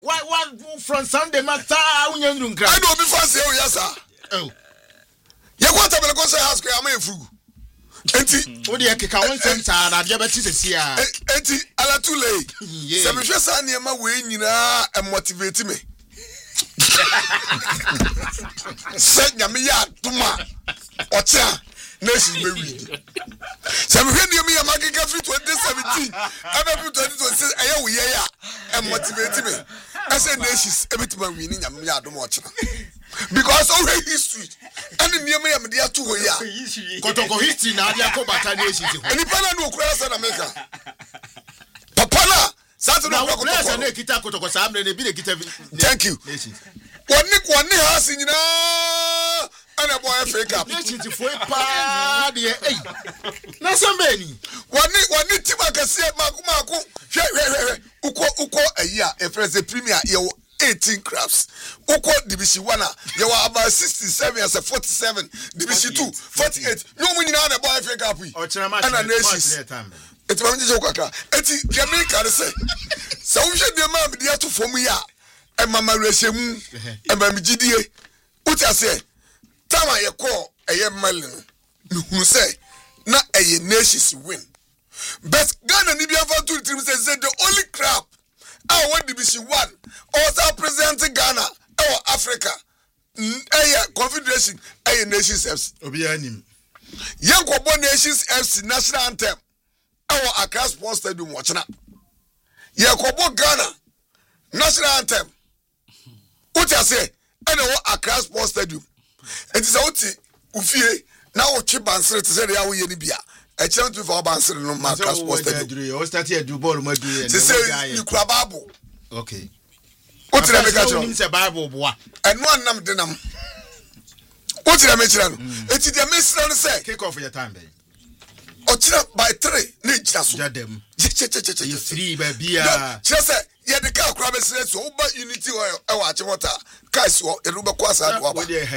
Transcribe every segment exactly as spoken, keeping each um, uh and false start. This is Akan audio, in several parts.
Why one from Sunday matter unyandunka. I know before say oh yes sir. Oh. You want to be go say house am efu. Enti o de keka won sense na de beti sesi a. Enti ala too late. Se me hwe sa ne ma we nyina e motivate me. Se nyame ya duma. Ocha nation be we. Se me hwe ne me ya magika free twenty seventeen. Aba free twenty twenty-six aye we ya e motivate me. I say nations ebitima we ni nyame ya duma ocha. Because already history and the name am dia to ho ya kotoko history na dia ko bata nation ho ani pana no kura sa na America papa na sa to no kotoko na sa na kita kotoko sa amre na bi na kita thank you woni woni ha si nyina ana boy Africa nation ti foi pa de eh na sambeni woni woni tima kase mako mako hwe hwe hwe uko uko ayi a e premier ye eighteen crafts. Uko division one, you were about sixty-seven as a forty-seven. Division two, forty-eight. No money now, the boy F A Cup. And a nation. It's one joke. It's Jamaica. So we should be a man with the two for me. And Mamma Reshemu and Mamma G D A. What I say? Tama ye call a year melon. Who say, not a nation's win. But Ghana Nibia for two teams said the only crap. I want division one. Also presenting Ghana or Africa. Aya Confederation, Aya Nations F C. Obianim. Young Kobo Nations F C national anthem. Our Accra Sports Stadium watching up. Yakobo Ghana national anthem. What I say? And our Accra Sports Stadium. It is out Ufie. Now Chibansre to say they are we any beer. I chant with our bands no Accra Sports Stadium. O start here do ball mo do. Say you kura Bible. Okay. What did I make you? It's a Bible boy. And one nam denam. What did I make you? It is the minister say. Kick off your time, baby. Ochina by three. Need just them. You three baby. Just say, yeah, the car crab is so but unity or I watch water. Kais or a ruba quasa. No,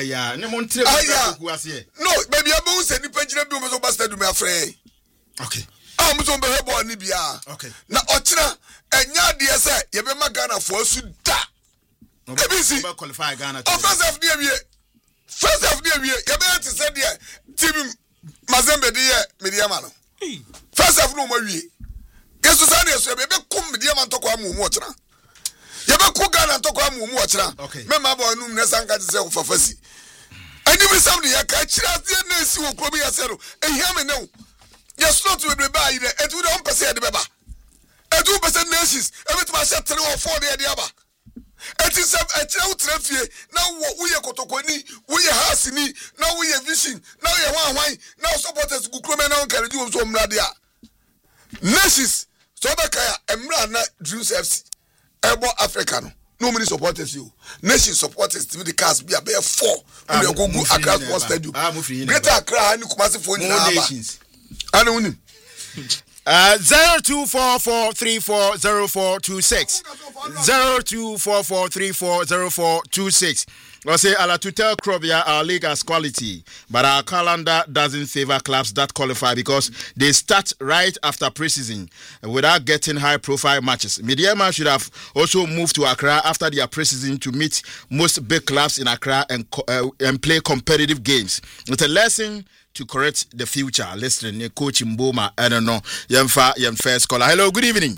baby, I must say the pension bill was busted to me afraid. Okay. I'm on the head on Nibia. Okay. Now, Ochina, and Yadia say, you be my Ghana for Suda. Maybe qualify Ghana. First of the year, first of the year, you better say, dear, Tim Mazembe, dear, Mediamano. First of no, Marie. Yes, Susanna, so baby, come, Mediaman to come watch. You better cook Ghana to come watch. Okay. Remember, no, Nesanga to say for Fussy. I knew somebody, I catch the nurse who come here, and hear me now. Yes, not to be by it, and we don't pass the Baba. And two percent nations, every time I said three or four day the other. It is a child traffic. Now we are Kotokoni, we are Hasini, now we are Vision, now we are one, now supporters who come and can do some Radia. Nations, Sobakaya, and Rana Drews F C, Ebo African. Nobody supporters you. Nation supporters to the cast be a bear four. And you go across one stadium. Greater Accra and Kumasi for nations. I don't know. Uh, zero two four four three four zero four two six zero two four four three four zero four two six. I say Ala to tell Krobia our league has quality, but our calendar doesn't favor clubs that qualify because they start right after preseason without getting high-profile matches. Mediama should have also moved to Accra after their preseason to meet most big clubs in Accra and uh, and play competitive games. It's a lesson to correct the future. Listen, Coach Mboma, I don't know. Yemfa, Yem first caller. Hello, good evening.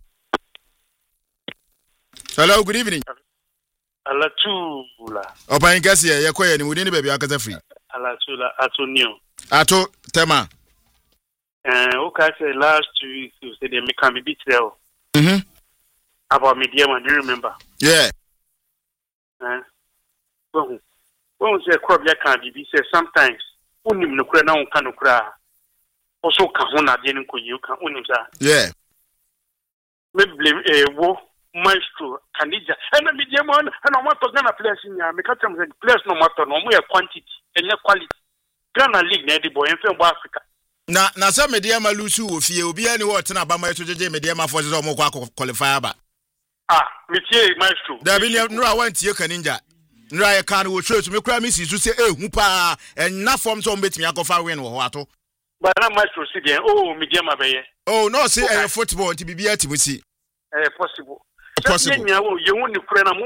Hello, good evening. Alatula. Opa ingasi ya kweye ni mudini baby akaza free. Alatula atunio. Ato tema. Eh, okay, say last week you said they make me beat there. Mhm. About medium, do you remember? Yeah. Eh. Well, when say crop ya can be say sometimes unim no kura na unka no kura. Also ka ho na de nko yi ka unim sa. Yeah. Me blame eh wo maestro Kanija. And the medium one and I'm not gonna place in ya. Me ka tell me place no matter no more quantity and quality. Ghana league na the boy in Africa. Na na sa mediama lusu wo fie obi ani wo tena ba ma to jeje mediama forces o mo kwa qualify ba. Ah, me tie maestro. Da bi ne no awantie Kaninja. Nra ye kan wo tro to me kura mi si su se ehu pa en na form so mbetimi akofa win wo ho ato. Ba na maestro si den oh mediama be ye. Oh no say eh football ti bibia ti musi. Eh possible. possible. Yeah, you won't